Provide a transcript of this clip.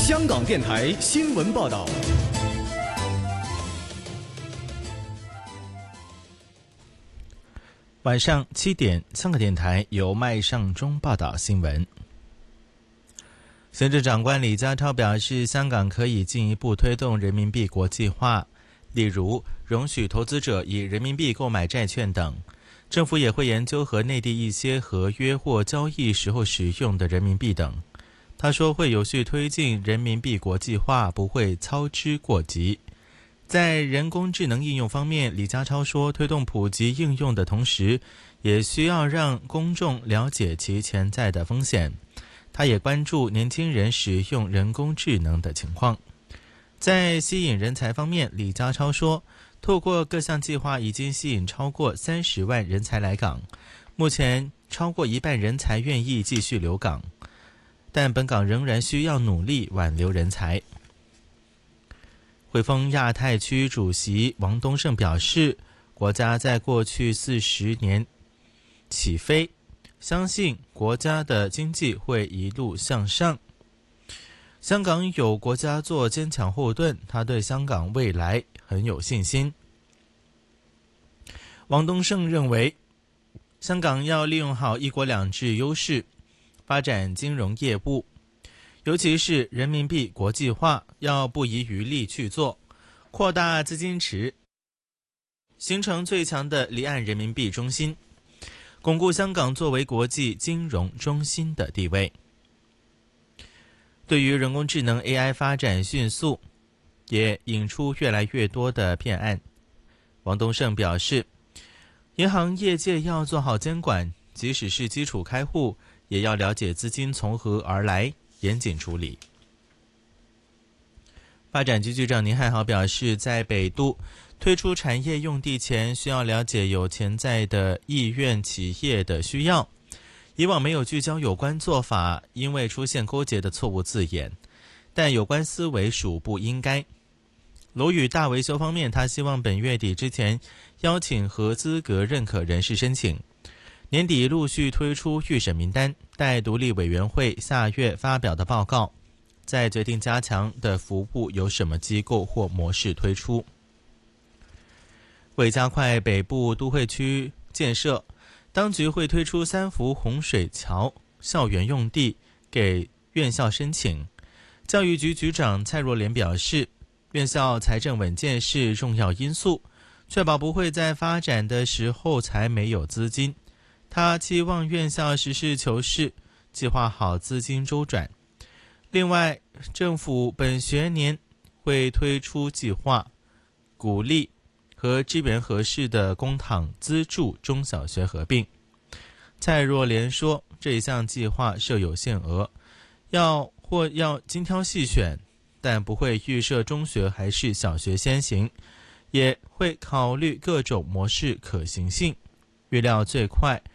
香港电台新闻报道。 晚上7点，香港电台由麦尚中报道新闻。行政长官李家超表示，香港可以进一步推动人民币国际化，例如容许投资者以人民币购买债券等。政府也会研究和内地一些合约或交易时候使用的人民币等。他说会有序推进人民币国际化，不会操之过急。在人工智能应用方面，李家超说，推动普及应用的同时，也需要让公众了解其潜在的风险。他也关注年轻人使用人工智能的情况。在吸引人才方面，李家超说，透过各项计划已经吸引超过30万人才来港，目前超过一半人才愿意继续留港，但本港仍然需要努力挽留人才。汇丰亚太区主席王东胜表示，国家在过去40年起飞，相信国家的经济会一路向上。香港有国家做坚强后盾，他对香港未来很有信心。王东胜认为，香港要利用好一国两制优势，发展金融业务，尤其是人民币国际化，要不遗余力去做，扩大资金池，形成最强的离岸人民币中心，巩固香港作为国际金融中心的地位。对于人工智能 AI 发展迅速，也引出越来越多的骗案。王东胜表示，银行业界要做好监管，即使是基础开户，也要了解资金从何而来，严谨处理。发展局局长宁汉豪表示，在北都推出产业用地前，需要了解有潜在的意愿企业的需要。以往没有聚焦有关做法，因为出现勾结的错误字眼，但有关思维属不应该。楼宇大维修方面，他希望本月底之前邀请合资格认可人士申请，年底陆续推出预审名单，待独立委员会下月发表的报告，再决定加强的服务由什么机构或模式推出。为加快北部都会区建设，当局会推出3幅洪水桥校园用地给院校申请。教育局局长蔡若莲表示，院校财政稳健是重要因素，确保不会在发展的时候才没有资金。他期望院校实事求是，计划好资金周转。另外，政府本学年会推出计划，鼓励和支援合适的公帑资助中小学合并。蔡若莲说，这一项计划设有限额，要精挑细选，但不会预设中学还是小学先行，也会考虑各种模式可行性，预料最快